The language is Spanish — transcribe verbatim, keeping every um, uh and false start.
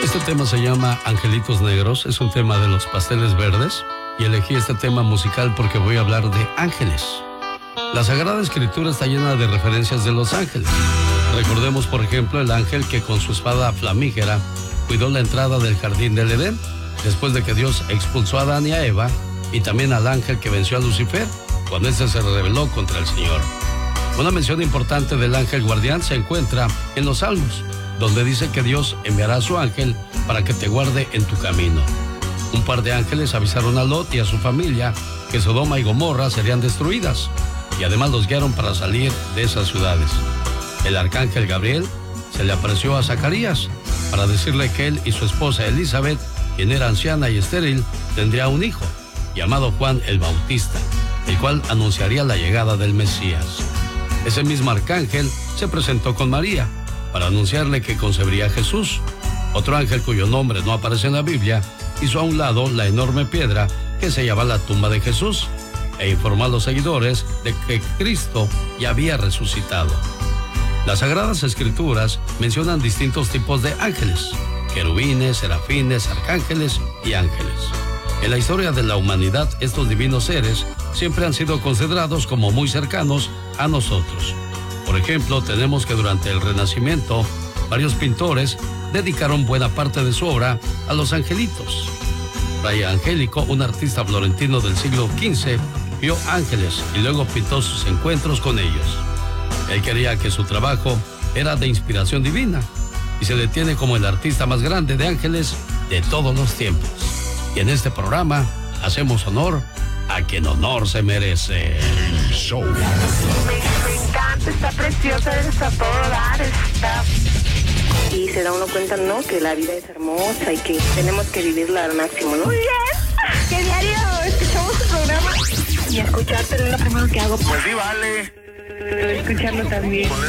Este tema se llama Angelitos Negros, es un tema de Los Pasteles Verdes y elegí este tema musical porque voy a hablar de ángeles. La Sagrada Escritura está llena de referencias de los ángeles. Recordemos, por ejemplo, el ángel que con su espada flamígera cuidó la entrada del jardín del Edén, después de que Dios expulsó a Adán y a Eva, y también al ángel que venció a Lucifer, cuando éste se rebeló contra el Señor. Una mención importante del ángel guardián se encuentra en los Salmos, donde dice que Dios enviará a su ángel para que te guarde en tu camino. Un par de ángeles avisaron a Lot y a su familia que Sodoma y Gomorra serían destruidas, y además los guiaron para salir de esas ciudades. El arcángel Gabriel se le apareció a Zacarías para decirle que él y su esposa Elizabeth, quien era anciana y estéril, tendría un hijo, llamado Juan el Bautista, el cual anunciaría la llegada del Mesías. Ese mismo arcángel se presentó con María para anunciarle que concebiría a Jesús. Otro ángel cuyo nombre no aparece en la Biblia hizo a un lado la enorme piedra que se llama la tumba de Jesús e informó a los seguidores de que Cristo ya había resucitado. Las Sagradas Escrituras mencionan distintos tipos de ángeles: querubines, serafines, arcángeles y ángeles. En la historia de la humanidad, estos divinos seres siempre han sido considerados como muy cercanos a nosotros. Por ejemplo, tenemos que durante el Renacimiento, varios pintores dedicaron buena parte de su obra a los angelitos. Fray Angélico, un artista florentino del siglo quince, vio ángeles y luego pintó sus encuentros con ellos. Él quería que su trabajo era de inspiración divina y se le tiene como el artista más grande de ángeles de todos los tiempos. Y en este programa hacemos honor a quien honor se merece. El show. Me, me encanta, está preciosa, está a todo dar, está... Y se da uno cuenta, ¿no?, que la vida es hermosa y que tenemos que vivirla al máximo, ¿no? Muy bien, que diario escuchamos tu programa y escucharte es lo primero que hago. Pues sí, vale. Escucharlo también. Por